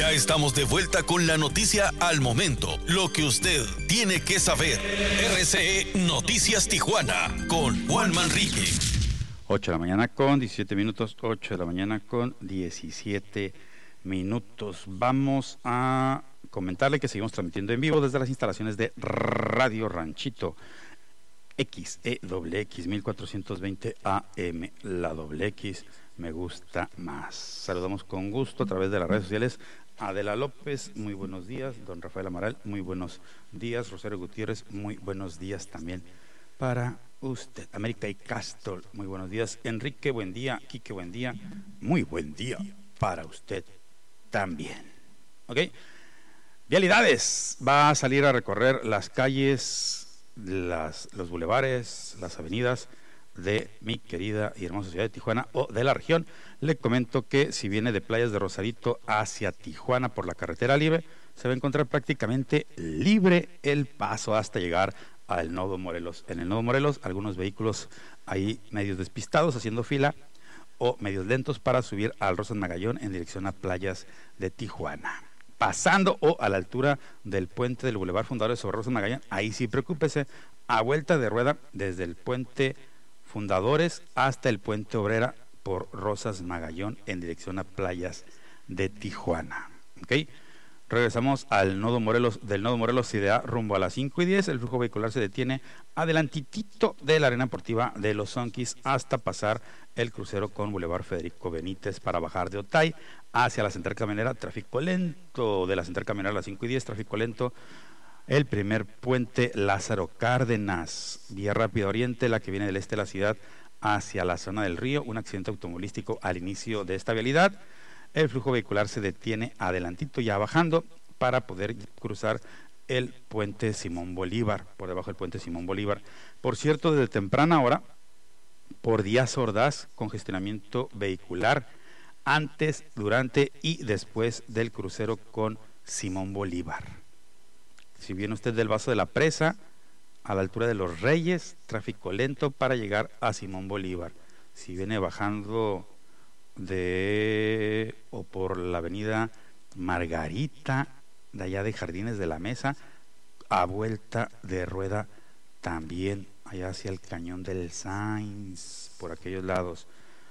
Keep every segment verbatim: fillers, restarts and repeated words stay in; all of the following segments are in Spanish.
Ya estamos de vuelta con la noticia al momento, lo que usted tiene que saber. R C E Noticias Tijuana con Juan Manrique. ocho de la mañana con diecisiete minutos, ocho de la mañana con diecisiete minutos. Vamos a comentarle que seguimos transmitiendo en vivo desde las instalaciones de Radio Ranchito X E X mil cuatrocientos veinte A M, la doble X me gusta más. Saludamos con gusto a través de las redes sociales. Adela López, muy buenos días. Don Rafael Amaral, muy buenos días. Rosario Gutiérrez, muy buenos días también para usted. América y Castro, muy buenos días. Enrique, buen día. Quique, buen día. Muy buen día para usted también. ¿Ok? Vialidades. Va a salir a recorrer las calles, las, los bulevares, las avenidas de mi querida y hermosa ciudad de Tijuana o de la región. Le comento que si viene de Playas de Rosarito hacia Tijuana por la carretera libre, se va a encontrar prácticamente libre el paso hasta llegar al Nodo Morelos. En el Nodo Morelos, algunos vehículos ahí medios despistados haciendo fila o medios lentos para subir al Rosas Magallón en dirección a Playas de Tijuana. Pasando o a la altura del puente del Boulevard Fundadores sobre Rosas Magallón, ahí sí preocúpese, a vuelta de rueda desde el puente Fundadores hasta el puente Obrera por Rosas Magallón en dirección a Playas de Tijuana. ¿Ok? Regresamos al Nodo Morelos, del Nodo Morelos Idea rumbo a las cinco y diez. El flujo vehicular se detiene adelantitito de la Arena Deportiva de Los Sonquis hasta pasar el crucero con Boulevard Federico Benítez para bajar de Otay hacia la Central Camionera. Tráfico lento de la Central Camionera a las cinco y diez, tráfico lento. El primer puente Lázaro Cárdenas, vía rápida oriente, la que viene del este de la ciudad hacia la zona del río, un accidente automovilístico al inicio de esta vialidad. El flujo vehicular se detiene adelantito ya bajando para poder cruzar el puente Simón Bolívar, por debajo del puente Simón Bolívar. Por cierto, desde temprana hora, por Díaz Ordaz, congestionamiento vehicular antes, durante y después del crucero con Simón Bolívar. Si viene usted del Vaso de la Presa, a la altura de Los Reyes, tráfico lento para llegar a Simón Bolívar. Si viene bajando de o por la avenida Margarita, de allá de Jardines de la Mesa, a vuelta de rueda también, allá hacia el Cañón del Sainz, por aquellos lados.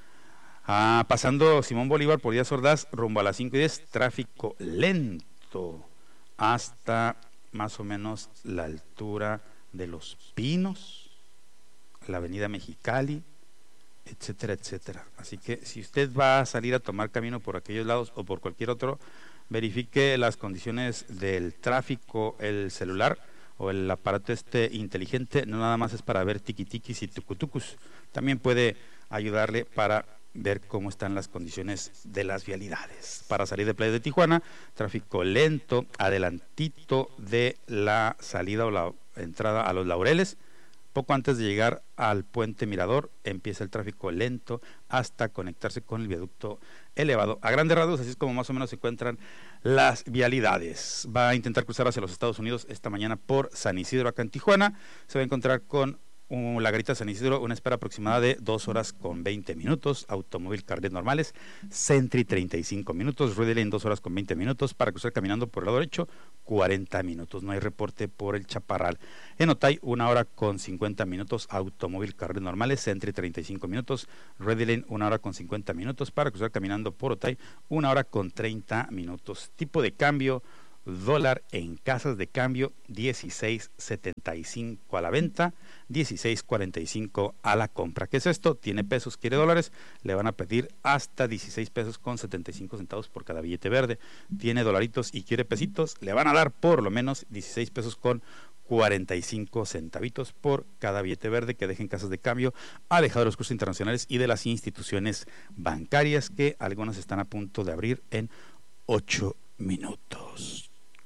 Ah, pasando Simón Bolívar por Díaz Ordaz, rumbo a las cinco y diez, tráfico lento hasta más o menos la altura de Los Pinos, la avenida Mexicali, etcétera, etcétera. Así que si usted va a salir a tomar camino por aquellos lados o por cualquier otro, verifique las condiciones del tráfico. El celular o el aparato este inteligente no nada más es para ver tiquitiquis y tucutucus, también puede ayudarle para ver cómo están las condiciones de las vialidades. Para salir de Playa de Tijuana, tráfico lento, adelantito de la salida o la entrada a Los Laureles. Poco antes de llegar al puente Mirador, empieza el tráfico lento hasta conectarse con el viaducto elevado. A grandes rasgos, así es como más o menos se encuentran las vialidades. Va a intentar cruzar hacia los Estados Unidos esta mañana por San Isidro, acá en Tijuana. Se va a encontrar con un, la Garita San Isidro, una espera aproximada de dos horas con veinte minutos. Automóvil carnet normales, Sentry treinta y cinco minutos, Rudy Lane dos horas con veinte minutos. Para cruzar caminando por el lado derecho, cuarenta minutos. No hay reporte por el Chaparral. En Otay, una hora con cincuenta minutos, automóvil carnet normales, Sentry treinta y cinco minutos, Rudy Lane una hora con cincuenta minutos. Para cruzar caminando por Otay, una hora con treinta minutos. Tipo de cambio, dólar en casas de cambio, dieciséis setenta y cinco a la venta, dieciséis cuarenta y cinco a la compra. ¿Qué es esto? Tiene pesos, quiere dólares, le van a pedir hasta dieciséis pesos con setenta y cinco centavos por cada billete verde. Tiene dolaritos y quiere pesitos, le van a dar por lo menos dieciséis pesos con cuarenta y cinco centavitos por cada billete verde que dejen casas de cambio, alejado de los cursos internacionales y de las instituciones bancarias, que algunas están a punto de abrir en ocho minutos.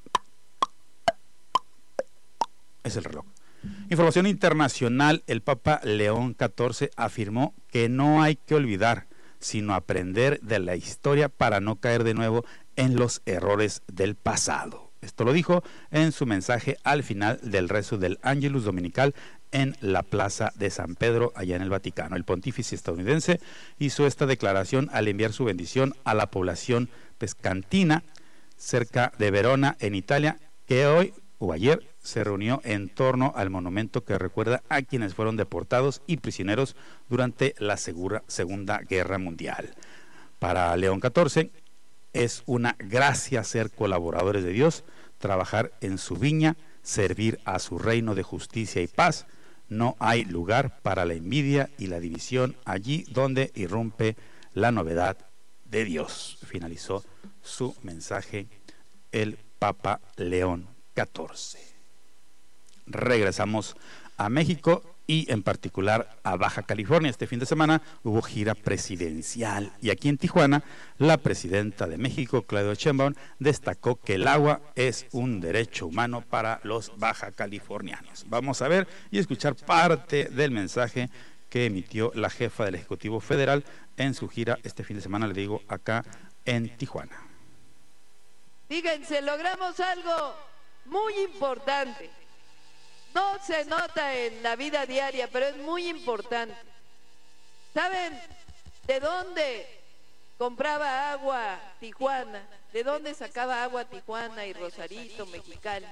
Es el reloj. Información internacional. El Papa León catorce afirmó que no hay que olvidar, sino aprender de la historia para no caer de nuevo en los errores del pasado. Esto lo dijo en su mensaje al final del rezo del Ángelus Dominical en la Plaza de San Pedro, allá en el Vaticano. El pontífice estadounidense hizo esta declaración al enviar su bendición a la población pescantina, cerca de Verona, en Italia, que hoy o ayer se reunió en torno al monumento que recuerda a quienes fueron deportados y prisioneros durante la segura, Segunda Guerra Mundial. Para León catorce, es una gracia ser colaboradores de Dios, trabajar en su viña, servir a su reino de justicia y paz. No hay lugar para la envidia y la división allí donde irrumpe la novedad de Dios. Finalizó su mensaje el Papa León catorce. Regresamos a México y en particular a Baja California. Este fin de semana hubo gira presidencial y aquí en Tijuana la presidenta de México, Claudia Sheinbaum, destacó que el agua es un derecho humano para los baja californianos. Vamos a ver y escuchar parte del mensaje que emitió la jefa del Ejecutivo Federal en su gira este fin de semana, le digo, acá en Tijuana. Fíjense, logramos algo muy importante. No se nota en la vida diaria, pero es muy importante. ¿Saben de dónde compraba agua Tijuana? ¿De dónde sacaba agua Tijuana y Rosarito, Mexicali?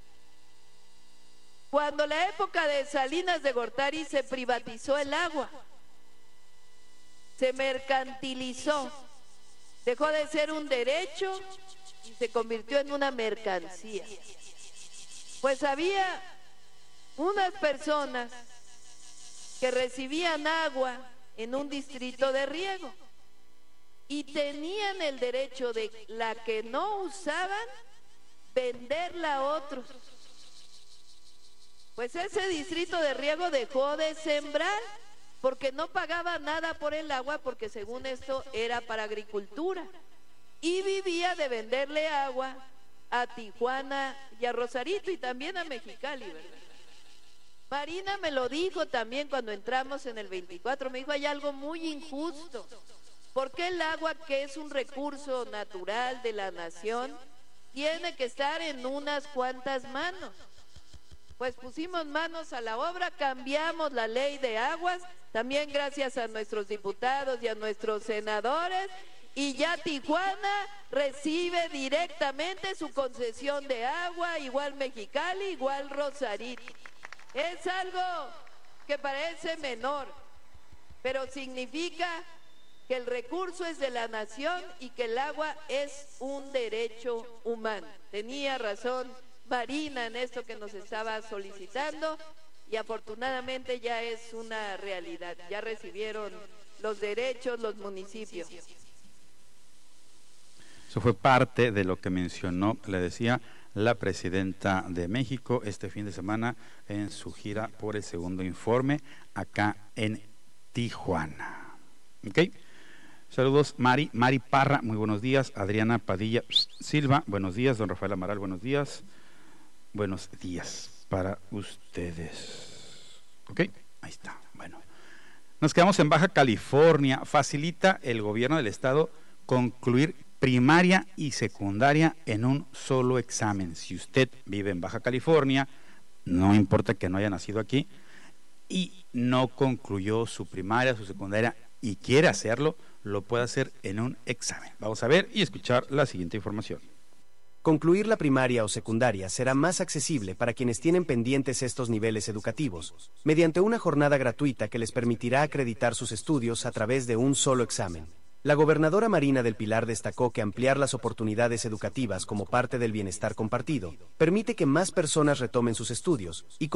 Cuando la época de Salinas de Gortari se privatizó el agua, se mercantilizó, dejó de ser un derecho y se convirtió en una mercancía. Pues había unas personas que recibían agua en un distrito de riego y tenían el derecho de la que no usaban venderla a otros. Pues ese distrito de riego dejó de sembrar porque no pagaba nada por el agua, porque según esto era para agricultura, y vivía de venderle agua a Tijuana y a Rosarito y también a Mexicali, ¿verdad? Marina me lo dijo también cuando entramos en el veinticuatro, me dijo, hay algo muy injusto, porque el agua, que es un recurso natural de la nación, tiene que estar en unas cuantas manos. Pues pusimos manos a la obra, cambiamos la ley de aguas, también gracias a nuestros diputados y a nuestros senadores, y ya Tijuana recibe directamente su concesión de agua, igual Mexicali, igual Rosarito. Es algo que parece menor, pero significa que el recurso es de la nación y que el agua es un derecho humano. Tenía razón Marina en esto que nos estaba solicitando y afortunadamente ya es una realidad. Ya recibieron los derechos los municipios. Eso fue parte de lo que mencionó, le decía, la presidenta de México este fin de semana en su gira por el segundo informe acá en Tijuana. ¿Ok? Saludos, Mari, Mari Parra, muy buenos días. Adriana Padilla Silva, buenos días. Don Rafael Amaral, buenos días. Buenos días para ustedes. ¿Ok? Ahí está. Bueno, nos quedamos en Baja California. Facilita el gobierno del estado concluir primaria y secundaria en un solo examen. Si usted vive en Baja California, no importa que no haya nacido aquí, y no concluyó su primaria, su secundaria, y quiere hacerlo, lo puede hacer en un examen. Vamos a ver y escuchar la siguiente información. Concluir la primaria o secundaria será más accesible para quienes tienen pendientes estos niveles educativos, mediante una jornada gratuita que les permitirá acreditar sus estudios a través de un solo examen. La gobernadora Marina del Pilar destacó que ampliar las oportunidades educativas como parte del bienestar compartido permite que más personas retomen sus estudios y